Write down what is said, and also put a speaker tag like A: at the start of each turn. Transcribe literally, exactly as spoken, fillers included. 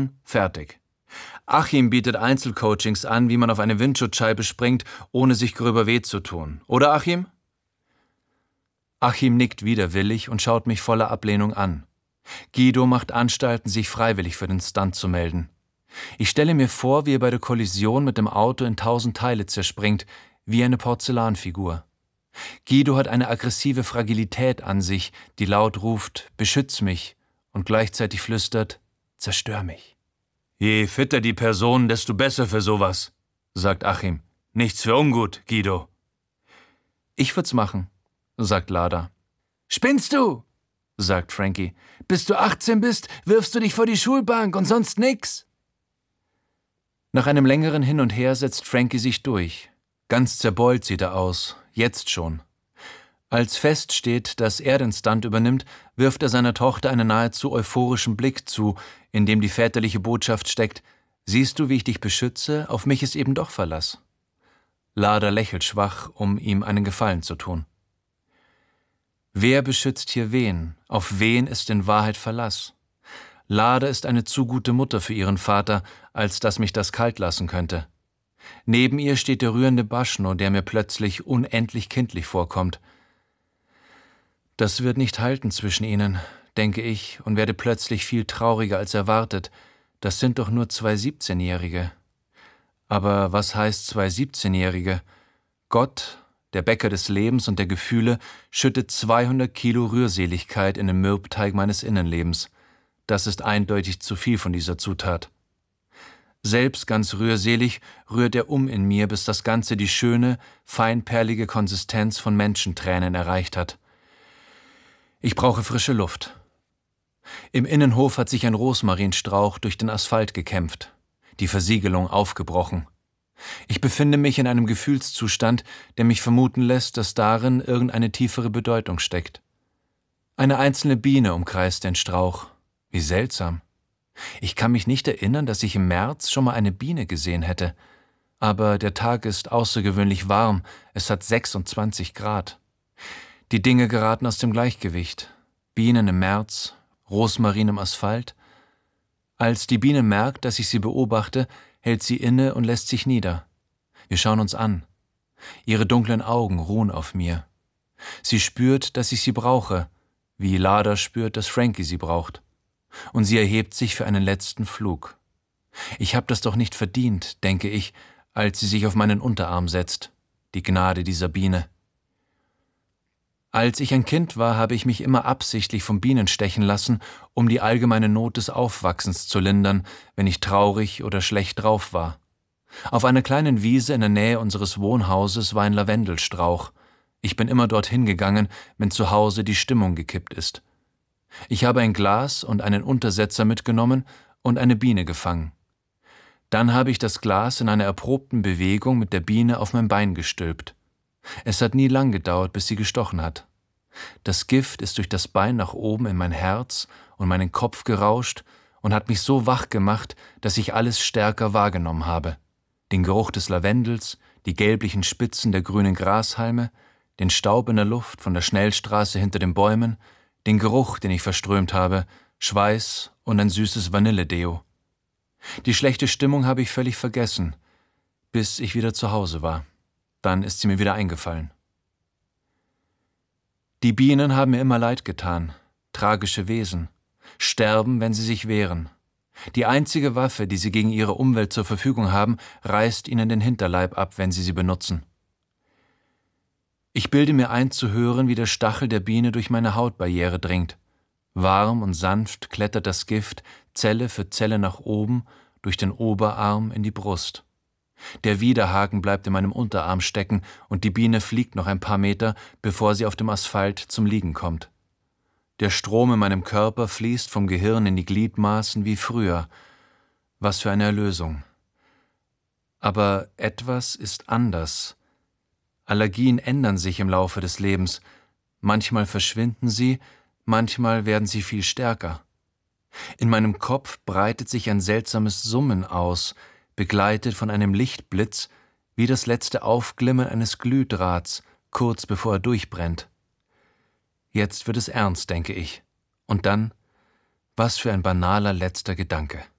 A: Stunden, fertig. Achim bietet Einzelcoachings an, wie man auf eine Windschutzscheibe springt, ohne sich gröber weh zu tun. Oder, Achim? Achim nickt widerwillig und schaut mich voller Ablehnung an. Guido macht Anstalten, sich freiwillig für den Stunt zu melden. Ich stelle mir vor, wie er bei der Kollision mit dem Auto in tausend Teile zerspringt, wie eine Porzellanfigur. Guido hat eine aggressive Fragilität an sich, die laut ruft, beschütz mich, und gleichzeitig flüstert, zerstör mich. Je fitter die Person, desto besser für sowas, sagt Achim. Nichts für ungut, Guido. Ich würd's machen, sagt Lada. Spinnst du? Sagt Frankie. Bis du achtzehn bist, wirfst du dich vor die Schulbank und sonst nix. Nach einem längeren Hin und Her setzt Frankie sich durch. Ganz zerbeult sieht er aus, jetzt schon. Als feststeht, dass er den Stunt übernimmt, wirft er seiner Tochter einen nahezu euphorischen Blick zu, in dem die väterliche Botschaft steckt, siehst du, wie ich dich beschütze, auf mich ist eben doch Verlass. Lada lächelt schwach, um ihm einen Gefallen zu tun. Wer beschützt hier wen? Auf wen ist in Wahrheit Verlass? Lada ist eine zu gute Mutter für ihren Vater, als dass mich das kalt lassen könnte. Neben ihr steht der rührende Baschno, der mir plötzlich unendlich kindlich vorkommt. Das wird nicht halten zwischen ihnen, denke ich, und werde plötzlich viel trauriger als erwartet. Das sind doch nur zwei Siebzehnjährige. Aber was heißt zwei Siebzehnjährige? Gott, der Bäcker des Lebens und der Gefühle, schüttet zweihundert Kilo Rührseligkeit in den Mürbteig meines Innenlebens. Das ist eindeutig zu viel von dieser Zutat. Selbst ganz rührselig rührt er um in mir, bis das Ganze die schöne, feinperlige Konsistenz von Menschentränen erreicht hat. Ich brauche frische Luft. Im Innenhof hat sich ein Rosmarinstrauch durch den Asphalt gekämpft, die Versiegelung aufgebrochen. Ich befinde mich in einem Gefühlszustand, der mich vermuten lässt, dass darin irgendeine tiefere Bedeutung steckt. Eine einzelne Biene umkreist den Strauch. Wie seltsam. Ich kann mich nicht erinnern, dass ich im März schon mal eine Biene gesehen hätte. Aber der Tag ist außergewöhnlich warm, es hat sechsundzwanzig Grad. Die Dinge geraten aus dem Gleichgewicht. Bienen im März, Rosmarin im Asphalt. Als die Biene merkt, dass ich sie beobachte, hält sie inne und lässt sich nieder. Wir schauen uns an. Ihre dunklen Augen ruhen auf mir. Sie spürt, dass ich sie brauche, wie Lada spürt, dass Frankie sie braucht. Und sie erhebt sich für einen letzten Flug. Ich habe das doch nicht verdient, denke ich, als sie sich auf meinen Unterarm setzt. Die Gnade dieser Biene. Als ich ein Kind war, habe ich mich immer absichtlich von Bienen stechen lassen, um die allgemeine Not des Aufwachsens zu lindern, wenn ich traurig oder schlecht drauf war. Auf einer kleinen Wiese in der Nähe unseres Wohnhauses war ein Lavendelstrauch. Ich bin immer dorthin gegangen, wenn zu Hause die Stimmung gekippt ist. Ich habe ein Glas und einen Untersetzer mitgenommen und eine Biene gefangen. Dann habe ich das Glas in einer erprobten Bewegung mit der Biene auf mein Bein gestülpt. Es hat nie lang gedauert, bis sie gestochen hat. Das Gift ist durch das Bein nach oben in mein Herz und meinen Kopf gerauscht und hat mich so wach gemacht, dass ich alles stärker wahrgenommen habe. Den Geruch des Lavendels, die gelblichen Spitzen der grünen Grashalme, den Staub in der Luft von der Schnellstraße hinter den Bäumen, den Geruch, den ich verströmt habe, Schweiß und ein süßes Vanilledeo. Die schlechte Stimmung habe ich völlig vergessen, bis ich wieder zu Hause war. Dann ist sie mir wieder eingefallen. Die Bienen haben mir immer leid getan, tragische Wesen, sterben, wenn sie sich wehren. Die einzige Waffe, die sie gegen ihre Umwelt zur Verfügung haben, reißt ihnen den Hinterleib ab, wenn sie sie benutzen. Ich bilde mir ein, zu hören, wie der Stachel der Biene durch meine Hautbarriere dringt. Warm und sanft klettert das Gift Zelle für Zelle nach oben, durch den Oberarm in die Brust. Der Widerhaken bleibt in meinem Unterarm stecken und die Biene fliegt noch ein paar Meter, bevor sie auf dem Asphalt zum Liegen kommt. Der Strom in meinem Körper fließt vom Gehirn in die Gliedmaßen wie früher. Was für eine Erlösung. Aber etwas ist anders. Allergien ändern sich im Laufe des Lebens. Manchmal verschwinden sie, manchmal werden sie viel stärker. In meinem Kopf breitet sich ein seltsames Summen aus, begleitet von einem Lichtblitz, wie das letzte Aufglimmen eines Glühdrahts, kurz bevor er durchbrennt. Jetzt wird es ernst, denke ich. Und dann, was für ein banaler letzter Gedanke.